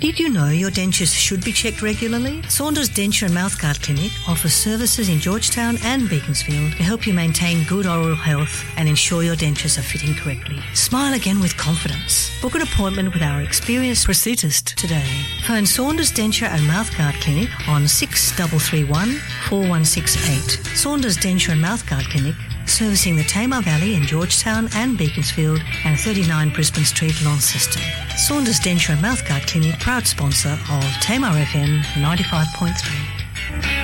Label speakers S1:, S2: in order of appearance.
S1: Did you know your dentures should be checked regularly? Saunders Denture and Mouthguard Clinic offers services in Georgetown and Beaconsfield to help you maintain good oral health and ensure your dentures are fitting correctly. Smile again with confidence. Book an appointment with our experienced prosthetists today. Phone Saunders Denture and Mouthguard Clinic on 6331 4168. Saunders Denture and Mouthguard Clinic, servicing the Tamar Valley in Georgetown and Beaconsfield and 39 Brisbane Street, Launceston. Saunders Denture and Mouthguard Clinic, proud sponsor of Tamar FM 95.3.